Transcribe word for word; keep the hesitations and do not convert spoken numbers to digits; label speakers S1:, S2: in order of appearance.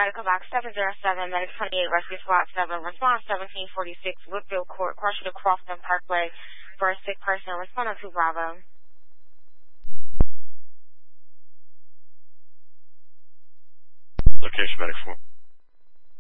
S1: Medical Box seven zero seven, Medic twenty-eight, Rescue Squad seven, response seventeen forty-six, Woodfield Court, cross to Crofton Parkway for a sick person, responding to Bravo.
S2: Location Medic four.